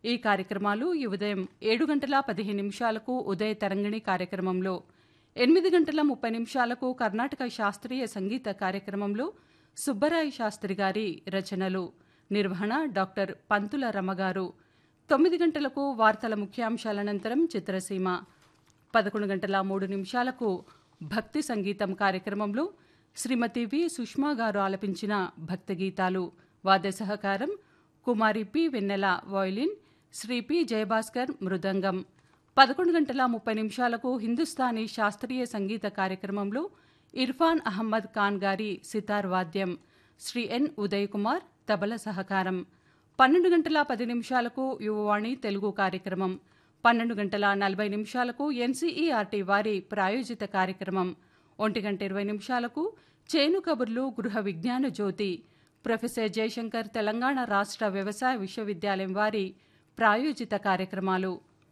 ఈ కార్యక్రమాలు ఈ ఉదయం 7:15 ఉదయ తరంగిణి కార్యక్రమంలో, 8:30 కర్ణాటక శాస్త్రీయ సంగీత కార్యక్రమంలో సుబ్బరాయ శాస్త్రి గారి రచనలు, నిర్వహణ డాక్టర్ పంతుల రమగారు. 9 గంటలకు వార్తల ముఖ్యాంశాల అనంతరం చిత్రసీమ. 11:03 భక్తి సంగీతం కార్యక్రమంలో శ్రీమతి వి సుష్మా గారు ఆలపించిన భక్తి గీతాలు. వాద్య సహకారం కుమారి పి వెన్నెల వయలిన్, శ్రీ పి జయభాస్కర్ మృదంగం. 11:30 హిందుస్థానీ శాస్త్రీయ సంగీత కార్యక్రమంలో ఇర్ఫాన్ అహ్మద్ ఖాన్ గారి సితార్ వాద్యం, శ్రీ ఎన్ ఉదయ్ కుమార్ తబల సహకారం. 12:10 యువవాణి తెలుగు కార్యక్రమం. 12:40 ఎన్సీఈఆర్టీ వారి ప్రాయోజిత కార్యక్రమం. 1:20 చేను కబుర్లు గృహ విజ్ఞాన జ్యోతి, ప్రొఫెసర్ జయశంకర్ తెలంగాణ రాష్ట్ర వ్యవసాయ విశ్వవిద్యాలయం వారి ప్రాయోజిత కార్యక్రమాలు.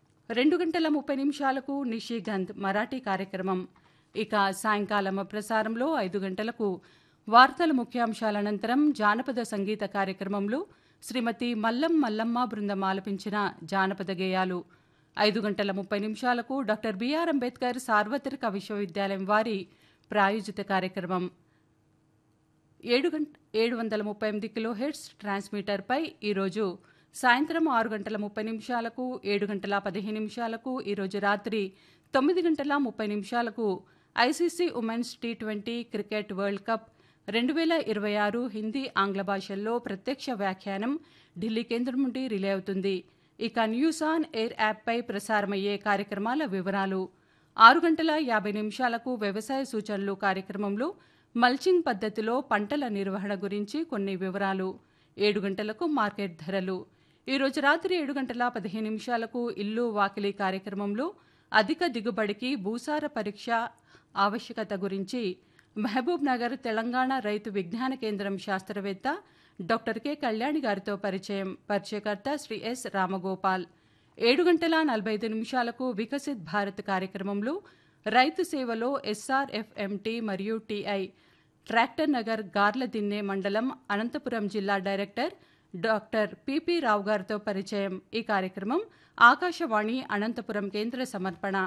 2:30 నిషిగంధ్ మరాఠీ కార్యక్రమం. ఇక సాయంకాలం ప్రసారంలో 5 గంటలకు వార్తల ముఖ్యాంశాల అనంతరం జానపద సంగీత కార్యక్రమంలో శ్రీమతి మల్లం మల్లమ్మ బృందం ఆలపించిన జానపద గేయాలు. 5:30 డాక్టర్ బిఆర్ అంబేద్కర్ సార్వత్రిక విశ్వవిద్యాలయం వారి ప్రాయోజిత కార్యక్రమం. 738 కిలోహెర్ట్జ్ ట్రాన్స్మీటర్పై ఈరోజు సాయంత్రం 6:30 7:15 ఈరోజు రాత్రి 9:30 ICC women's T20 cricket world cup 2026 Hindi ఆంగ్ల భాషల్లో ప్రత్యక్ష వ్యాఖ్యానం ఢిల్లీ కేంద్రం నుండి రిలే అవుతుంది. ఇక న్యూస్ ఆన్ ఎయిర్ యాప్పై ప్రసారమయ్యే కార్యక్రమాల వివరాలు. 6:50 వ్యవసాయ సూచనలు కార్యక్రమంలో మల్చింగ్ పద్ధతిలో పంటల నిర్వహణ గురించి కొన్ని వివరాలు. 7 గంటలకు మార్కెట్ ధరలు. ఈరోజు రాత్రి 7:15 ఇల్లు వాకిలి కార్యక్రమంలో అధిక దిగుబడికి భూసార పరీక్ష ఆవశ్యకత గురించి మహబూబ్ నగర్ తెలంగాణ రైతు విజ్ఞాన కేంద్రం శాస్త్రవేత్త డాక్టర్ కె కళ్యాణి గారితో పరిచయం. పరిచయకర్త శ్రీ ఎస్ రామగోపాల్. 7:45 వికసిత్ భారత్ కార్యక్రమంలో రైతు సేవలో ఎస్ఆర్ఎఫ్ఎంటీ మరియు టీఐ ట్రాక్టర్ నగర్ గార్లదిన్నె మండలం అనంతపురం జిల్లా డైరెక్టర్ డాక్టర్ పిపి రావు గారితో పరిచయం. ఈ కార్యక్రమం ఆకాశవాణి అనంతపురం కేంద్ర సమర్పణ.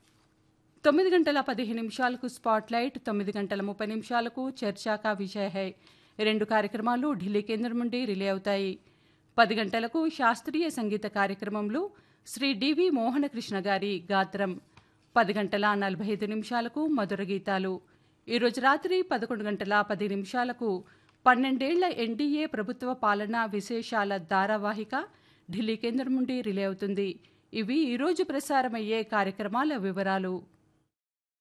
9:15 స్పాట్లైట్, 9:30 చర్చా కా విషయ హై. 2 కార్యక్రమాలు ఢిల్లీ కేంద్రం నుండి రిలే అవుతాయి. 10 గంటలకు శాస్త్రీయ సంగీత కార్యక్రమంలో శ్రీ డివి మోహనకృష్ణ గారి గాత్రం. 10:45 మధుర గీతాలు. ఈరోజు రాత్రి 11:10 12 ఎన్డీఏ ప్రభుత్వ పాలనా విశేషాల ధారావాహిక ఢిల్లీ కేంద్రం నుండి రిలే అవుతుంది. ఇవి ఈరోజు ప్రసారమయ్యే కార్యక్రమాల వివరాలు.